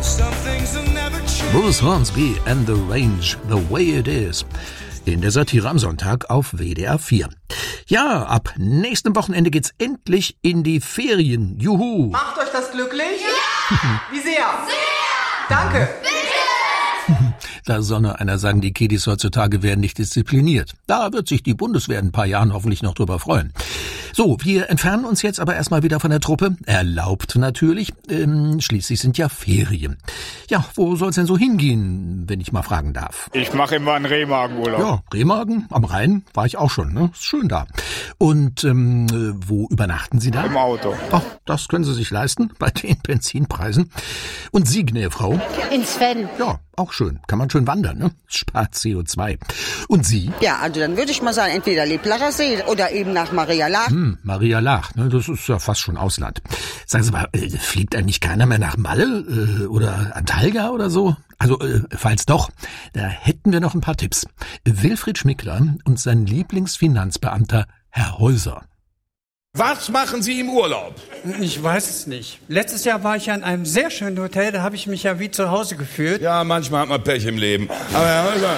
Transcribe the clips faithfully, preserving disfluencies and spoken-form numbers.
Bruce Hornsby and the Range, The Way It Is. In der Satire am Sonntag auf W D R vier. Ja, ab nächstem Wochenende geht's endlich in die Ferien. Juhu! Macht euch das glücklich? Ja! Wie sehr? Sehr! Danke! Da soll noch einer sagen, die Kiddies heutzutage werden nicht diszipliniert. Da wird sich die Bundeswehr in ein paar Jahren hoffentlich noch drüber freuen. So, wir entfernen uns jetzt aber erstmal wieder von der Truppe. Erlaubt natürlich. Ähm, schließlich sind ja Ferien. Ja, wo soll's denn so hingehen, wenn ich mal fragen darf? Ich mache immer einen Remagen-Urlaub. Ja, Remagen am Rhein war ich auch schon, ne? Ist schön da. Und ähm, wo übernachten Sie da? Im Auto. Ach, das können Sie sich leisten bei den Benzinpreisen. Und Sie, Gnäfrau? In Sven. Ja, auch schön. Kann man schön wandern, ne? Spart C O zwei. Und Sie? Ja, also dann würde ich mal sagen, entweder Leblacher See oder eben nach Maria Laach. Hm, Maria Laach, ne? Das ist ja fast schon Ausland. Sagen Sie mal, äh, fliegt eigentlich keiner mehr nach Malle äh, oder Antalya oder so? Also, äh, falls doch, da hätten wir noch ein paar Tipps. Wilfried Schmickler und sein Lieblingsfinanzbeamter Herr Häuser. Was machen Sie im Urlaub? Ich weiß es nicht. Letztes Jahr war ich ja in einem sehr schönen Hotel, da habe ich mich ja wie zu Hause gefühlt. Ja, manchmal hat man Pech im Leben. Aber Herr Häuser,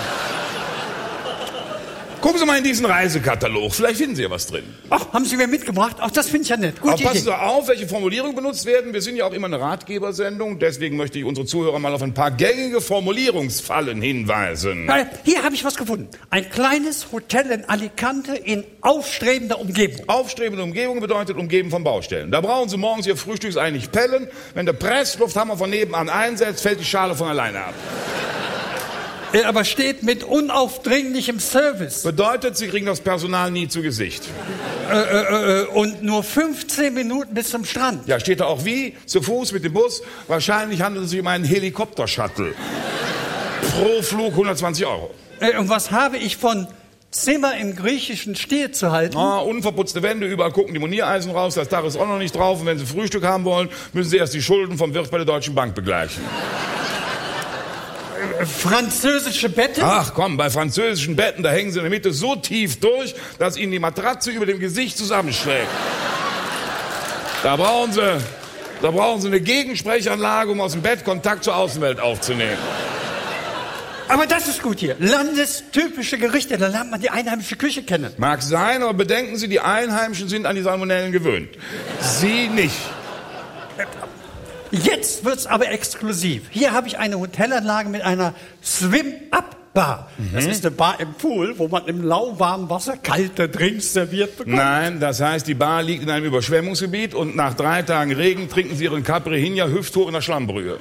gucken Sie mal in diesen Reisekatalog. Vielleicht finden Sie ja was drin. Ach, haben Sie mir mitgebracht? Ach, das finde ich ja nett. Gute Aber passen Idee. Sie auf, welche Formulierungen benutzt werden. Wir sind ja auch immer eine Ratgebersendung. Deswegen möchte ich unsere Zuhörer mal auf ein paar gängige Formulierungsfallen hinweisen. Äh, Hier habe ich was gefunden. Ein kleines Hotel in Alicante in aufstrebender Umgebung. Aufstrebende Umgebung bedeutet umgeben von Baustellen. Da brauchen Sie morgens Ihr Frühstücksei nicht pellen. Wenn der Presslufthammer von nebenan einsetzt, fällt die Schale von alleine ab. Äh, Aber steht mit unaufdringlichem Service. Bedeutet, Sie kriegen das Personal nie zu Gesicht. Äh, äh, äh, und nur fünfzehn Minuten bis zum Strand. Ja, steht da auch wie? Zu Fuß mit dem Bus? Wahrscheinlich handelt es sich um einen Helikopter-Shuttle. Pro Flug hundertzwanzig Euro. Äh, Und was habe ich von Zimmer im griechischen Stil zu halten? Ah, unverputzte Wände, überall gucken die Moniereisen raus, das Dach ist auch noch nicht drauf. Und wenn Sie Frühstück haben wollen, müssen Sie erst die Schulden vom Wirt bei der Deutschen Bank begleichen. Französische Betten? Ach komm, bei französischen Betten, da hängen Sie in der Mitte so tief durch, dass Ihnen die Matratze über dem Gesicht zusammenschlägt. Da brauchen Sie, da brauchen Sie eine Gegensprechanlage, um aus dem Bett Kontakt zur Außenwelt aufzunehmen. Aber das ist gut hier. Landestypische Gerichte, da lernt man die einheimische Küche kennen. Mag sein, aber bedenken Sie, die Einheimischen sind an die Salmonellen gewöhnt. Sie nicht. Jetzt wird's aber exklusiv. Hier habe ich eine Hotelanlage mit einer Swim-Up-Bar. Mhm. Das ist eine Bar im Pool, wo man im lauwarmen Wasser kalte Drinks serviert bekommt. Nein, das heißt, die Bar liegt in einem Überschwemmungsgebiet und nach drei Tagen Regen trinken Sie Ihren Caipirinha hüfthoch in der Schlammbrühe.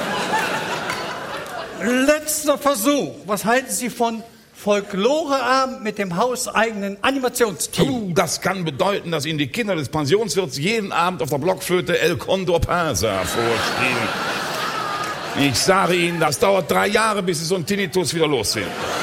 Letzter Versuch. Was halten Sie von Folkloreabend mit dem hauseigenen Animationsteam? Uh, das kann bedeuten, dass Ihnen die Kinder des Pensionswirts jeden Abend auf der Blockflöte El Condor Pasa vorspielen. Ich sage Ihnen, das dauert drei Jahre, bis Sie so einen Tinnitus wieder los sind.